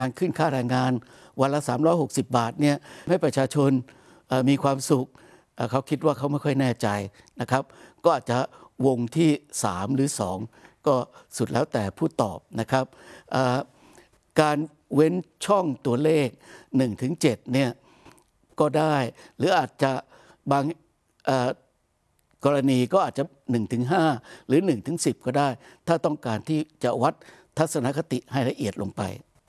การขึ้นค่าแรงงานวันละ360 บาทเนี่ยให้ประชาชนมีความสุขเขาคิดว่าเขาไม่ค่อยแน่ใจนะครับก็อาจจะวงที่3หรือ2ก็สุดแล้วแต่ผู้ตอบนะครับการเว้นช่องตัวเลข 1-7 เนี่ยก็ได้หรืออาจจะบางกรณีก็อาจจะ 1-5 หรือ 1-10 ก็ได้ถ้าต้องการที่จะวัดทัศนคติให้ละเอียดลงไป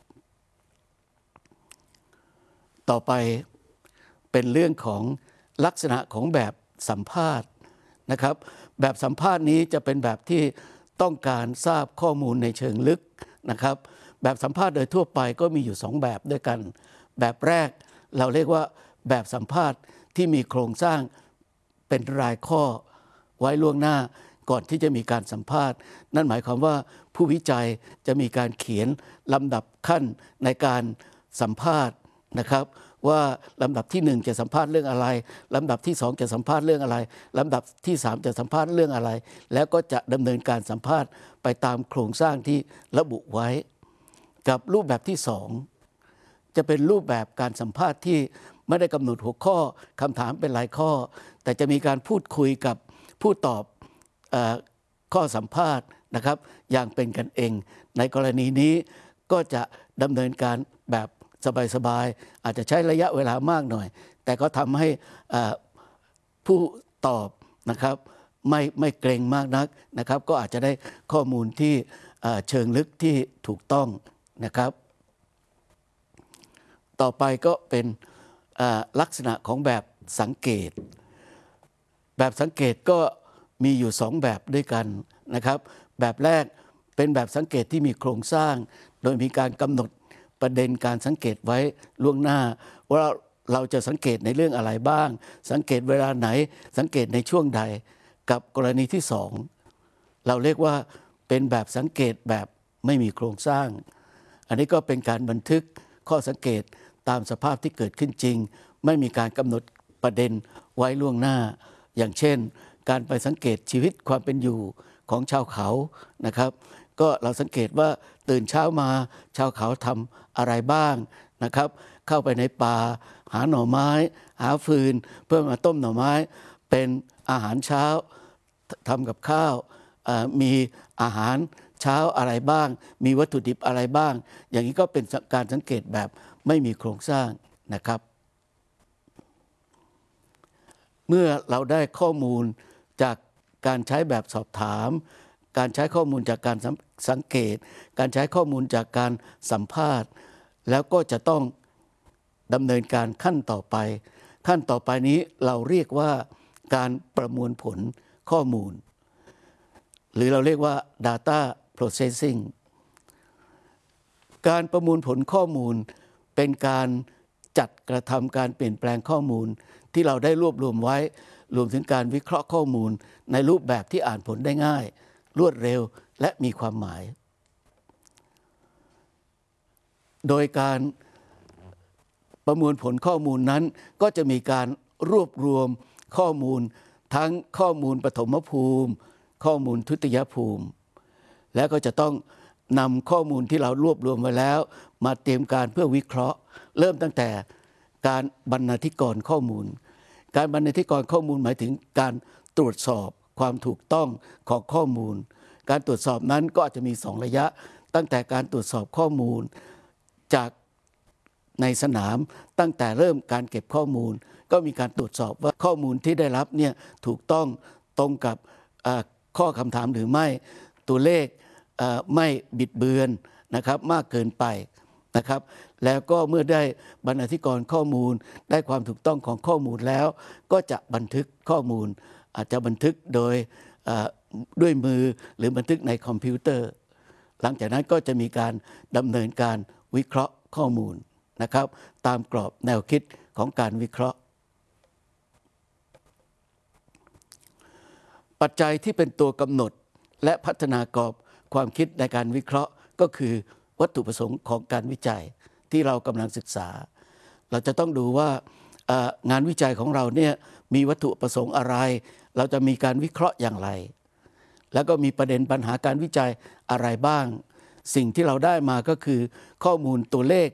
ต่อไปเป็นเรื่องของลักษณะของแบบสัมภาษณ์นะครับแบบสัมภาษณ์นี้จะเป็นแบบที่ต้องการทราบข้อมูลในเชิงลึกนะครับแบบสัมภาษณ์โดยทั่วไปก็มีอยู่2แบบด้วยกันแบบแรกเราเรียกว่าแบบสัมภาษณ์ที่มีโครงสร้างเป็นรายข้อไว้ล่วงหน้าก่อนที่จะมีการสัมภาษณ์นั่นหมายความว่าผู้วิจัยจะมีการเขียนลำดับขั้นในการสัมภาษณ์นะครับว่าลำดับที่1จะสัมภาษณ์เรื่องอะไรลำดับที่2จะสัมภาษณ์เรื่องอะไรลำดับที่3จะสัมภาษณ์เรื่องอะไรแล้วก็จะดำเนินการสัมภาษณ์ไปตามโครงสร้างที่ระบุไว้กับรูปแบบที่2จะเป็นรูปแบบการสัมภาษณ์ที่ไม่ได้กำหนดหัวข้อคำถามเป็นรายข้อแต่จะมีการพูดคุยกับผู้ตอบข้อสัมภาษณ์นะครับอย่างเป็นกันเองในกรณีนี้ก็จะดำเนินการแบบสบายๆอาจจะใช้ระยะเวลามากหน่อยแต่ก็ทำให้ผู้ตอบนะครับไม่เกรงมากนักนะครับก็อาจจะได้ข้อมูลที่เชิงลึกที่ถูกต้องนะครับต่อไปก็เป็นลักษณะของแบบสังเกตแบบสังเกตก็มีอยู่2แบบด้วยกันนะครับแบบแรกเป็นแบบสังเกตที่มีโครงสร้างโดยมีการกำหนดประเด็นการสังเกตไว้ล่วงหน้าว่าเราจะสังเกตในเรื่องอะไรบ้างสังเกตเวลาไหนสังเกตในช่วงใดกับกรณีที่2เราเรียกว่าเป็นแบบสังเกตแบบไม่มีโครงสร้างอันนี้ก็เป็นการบันทึกข้อสังเกตตามสภาพที่เกิดขึ้นจริงไม่มีการกำหนดประเด็นไว้ล่วงหน้าอย่างเช่นการไปสังเกตชีวิตความเป็นอยู่ของชาวเขานะครับก็เราสังเกตว่าตื่นเช้ามาชาวเขาทำอะไรบ้างนะครับเข้าไปในป่าหาหน่อไม้หาฟืนเพื่อมาต้มหน่อไม้เป็นอาหารเช้าทำกับข้าวมีอาหารเช้าอะไรบ้างมีวัตถุดิบอะไรบ้างอย่างนี้ก็เป็นการสังเกตแบบไม่มีโครงสร้างนะครับเมื่อเราได้ข้อมูลจากการใช้แบบสอบถามการใช้ข้อมูลจากการสังเกตการใช้ข้อมูลจากการสัมภาษณ์แล้วก็จะต้องดำเนินการขั้นต่อไปขั้นต่อไปนี้เราเรียกว่าการประมวลผลข้อมูลหรือเราเรียกว่า data processing การประมวลผลข้อมูลเป็นการจัดกระทำการเปลี่ยนแปลงข้อมูลที่เราได้รวบรวมไว้รวมถึงการวิเคราะห์ข้อมูลในรูปแบบที่อ่านผลได้ง่ายรวดเร็วและมีความหมายโดยการประมวลผลข้อมูลนั้นก็จะมีการรวบรวมข้อมูลทั้งข้อมูลปฐมภูมิข้อมูลทุติยภูมิแล้วก็จะต้องนำข้อมูลที่เรารวบรวมไว้แล้วมาเตรียมการเพื่อวิเคราะห์เริ่มตั้งแต่การบรรณาธิกรณ์ข้อมูลการบรรณาธิกรณ์ข้อมูลหมายถึงการตรวจสอบความถูกต้องของข้อมูลการตรวจสอบนั้นก็อาจจะมี2ระยะตั้งแต่การตรวจสอบข้อมูลจากในสนามตั้งแต่เริ่มการเก็บข้อมูลก็มีการตรวจสอบว่าข้อมูลที่ได้รับเนี่ยถูกต้องตรงกับข้อคำถามหรือไม่ตัวเลขไม่บิดเบือนนะครับมากเกินไปนะครับแล้วก็เมื่อได้บรรณาธิกรณ์ข้อมูลได้ความถูกต้องของข้อมูลแล้วก็จะบันทึกข้อมูลอาจจะบันทึกโดยด้วยมือหรือบันทึกในคอมพิวเตอร์หลังจากนั้นก็จะมีการดำเนินการวิเคราะห์ข้อมูลนะครับตามกรอบแนวคิดของการวิเคราะห์ปัจจัยที่เป็นตัวกำหนดและพัฒนากรอบความคิดในการวิเคราะห์ก็คือวัตถุประสงค์ของการวิจัยที่เรากำลังศึกษาเราจะต้องดูว่างานวิจัยของเราเนี่ยมีวัตถุประสงค์อะไรเราจะมีการวิเคราะห์อย่างไรแล้วก็มีประเด็นปัญหาการวิจัยอะไรบ้างสิ่งที่เราได้มาก็คือข้อมูลตัวเลข